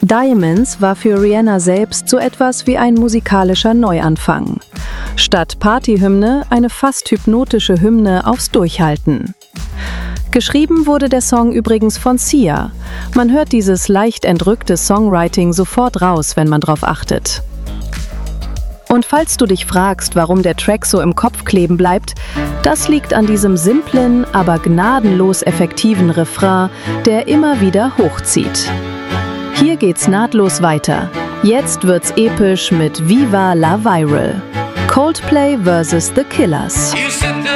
Diamonds war für Rihanna selbst so etwas wie ein musikalischer Neuanfang. Statt Partyhymne eine fast hypnotische Hymne aufs Durchhalten. Geschrieben wurde der Song übrigens von Sia. Man hört dieses leicht entrückte Songwriting sofort raus, wenn man drauf achtet. Und falls du dich fragst, warum der Track so im Kopf kleben bleibt, das liegt an diesem simplen, aber gnadenlos effektiven Refrain, der immer wieder hochzieht. Hier geht's nahtlos weiter. Jetzt wird's episch mit Viva la Viral. Coldplay vs. The Killers.